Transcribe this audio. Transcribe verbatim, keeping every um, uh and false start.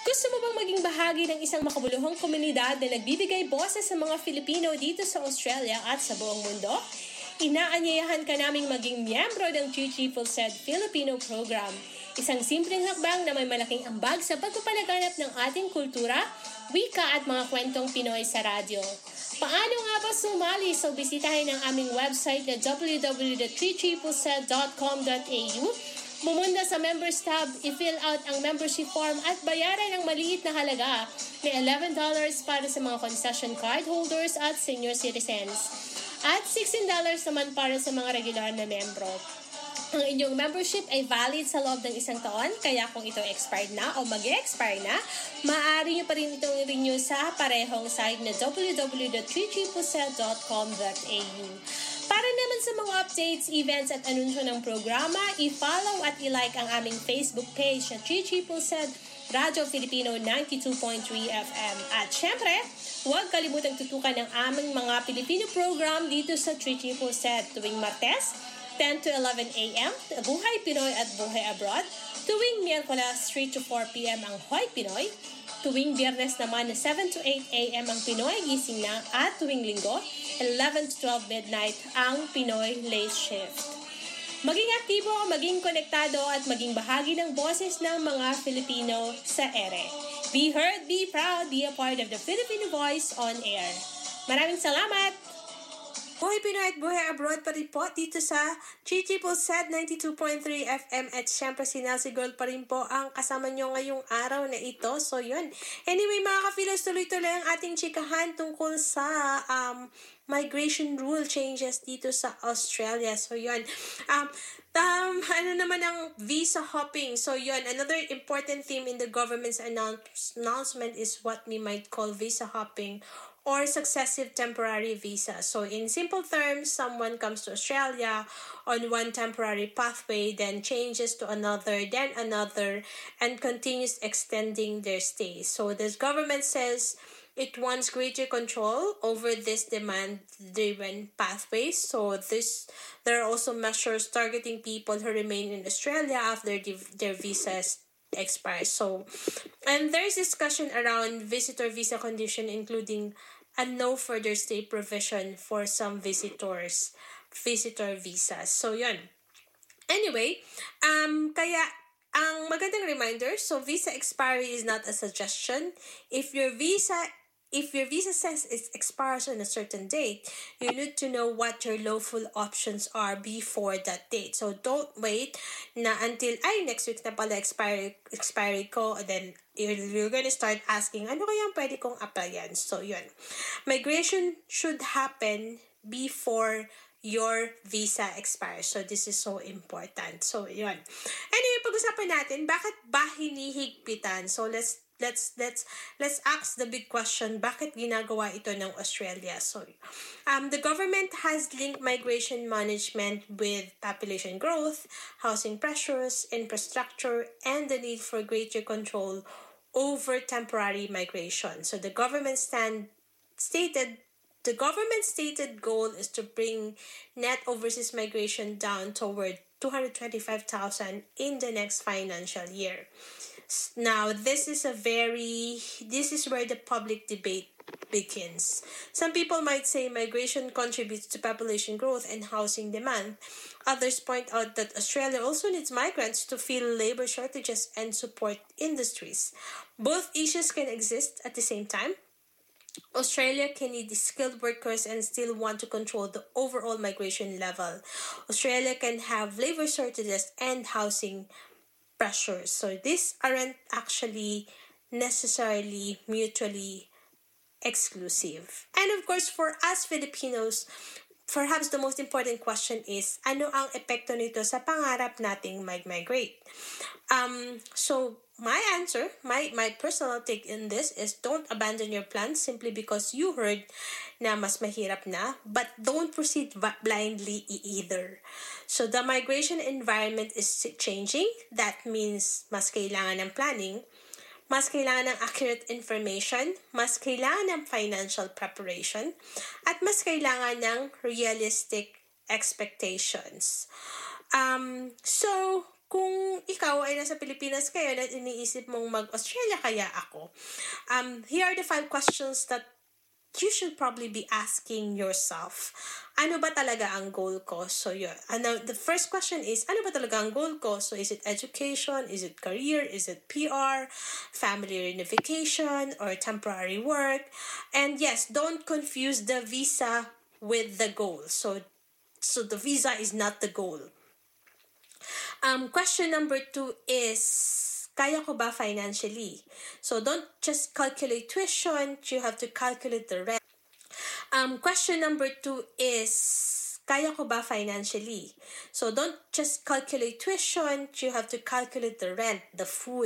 Gusto mo bang maging bahagi ng isang makabuluhang komunidad na nagbibigay boses sa mga Filipino dito sa Australia at sa buong mundo? Inaanyayahan ka naming maging miyembro ng Chichi Pulsed Filipino Program. Isang simpleng hakbang na may malaking ambag sa pagpapalaganap ng ating kultura, wika at mga kwentong Pinoy sa radyo. Paano nga ba sumali? So bisitahin ang aming website na w w w dot chichi pulsed dot com dot a u. Bumunda sa Members tab, i-fill out ang membership form at bayaran ng maliit na halaga. May eleven dollars para sa mga concession card holders at senior citizens. At sixteen dollars naman para sa mga regular na membro. Ang inyong membership ay valid sa loob ng isang taon, kaya kung ito expired na o mag-expire na, maaari nyo pa rin itong i-renew sa parehong site na w w w dot chichi pulsed dot com dot a u. Para naman sa mga updates, events at anunsyo ng programa, i-follow at i-like ang aming Facebook page na Chichi Pulsed Radyo Filipino ninety-two point three F M. At syempre, huwag kalimutang tutukan ang aming mga Filipino program dito sa Chichi Pulsed tuwing Martes, ten to eleven a m, Buhay Pinoy at Buhay Abroad. Tuwing Miyerkules, three to four p m ang Hoy Pinoy. Tuwing Biyernes naman, seven to eight a m ang Pinoy Gising Na. At tuwing Linggo, eleven to twelve midnight ang Pinoy Late Shift. Maging aktibo, maging konektado at maging bahagi ng boses ng mga Filipino sa ere. Be heard, be proud, be a part of the Filipino Voice on Air. Maraming salamat! Buhay Pinoy at Buhay Abroad pa rin po dito sa Chichi Pulsed ninety-two point three F M at syempre si Nelsie Girl pa rin po ang kasama nyo ngayong araw na ito. So yun. Anyway mga ka-Philos, tuloy-tuloy ang ating chikahan tungkol sa um, migration rule changes dito sa Australia. So yun. Um, um, ano naman ang visa hopping. So yun. Another important theme in the government's announce- announcement is what we might call visa hopping or successive temporary visa. So in simple terms, someone comes to Australia on one temporary pathway, then changes to another, then another, and continues extending their stay. So the government says it wants greater control over this demand-driven pathways. So this, there are also measures targeting people who remain in Australia after the, their visas expire. So, and there's discussion around visitor visa condition, including a no further stay provision for some visitors, visitor visas. So, yun. Anyway, um, kaya, ang magandang reminder, so visa expiry is not a suggestion. If your visa If your visa says it expires on a certain date, you need to know what your lawful options are before that date. So don't wait na until, ay, next week na pala expiry, expiry ko, and then you're, you're gonna start asking, ano kaya pwede kong applyan? So yun. Migration should happen before your visa expires. So this is so important. So yun. Anyway, pag-usapan natin, bakit ba hinihigpitan? So let's Let's let's let's ask the big question, bakit ginagawa ito ng Australia? So, um, the government has linked migration management with population growth, housing pressures, infrastructure, and the need for greater control over temporary migration. So, the government stand stated the government's stated goal is to bring net overseas migration down toward two hundred twenty-five thousand in the next financial year. Now, this is a very, this is where the public debate begins. Some people might say migration contributes to population growth and housing demand. Others point out that Australia also needs migrants to fill labor shortages and support industries. Both issues can exist at the same time. Australia can need skilled workers and still want to control the overall migration level. Australia can have labor shortages and housing pressures. So these aren't actually necessarily mutually exclusive. And of course, for us Filipinos, perhaps the most important question is, ano ang epekto nito sa pangarap nating mag-migrate? Um, so, my answer, my, my personal take in this is don't abandon your plans simply because you heard na mas mahirap na, but don't proceed blindly either. So, the migration environment is changing. That means mas kailangan ng planning, mas kailangan ng accurate information, mas kailangan ng financial preparation, at mas kailangan ng realistic expectations. Um, so, kung ikaw ay nasa Pilipinas kayo at iniisip mong mag-Australia kaya ako, um, here are the five questions that you should probably be asking yourself. Ano ba talaga ang goal ko? So, yun. Ano, the first question is, ano ba talaga ang goal ko? So, is it education? Is it career? Is it P R? Family reunification? Or temporary work? And yes, don't confuse the visa with the goal. So, so the visa is not the goal. Um, question number two is, kaya ko ba financially? So don't just calculate tuition, you have to calculate the rent. Um, question number two is, kaya ko ba financially? So don't just calculate tuition, you have to calculate the rent, the food,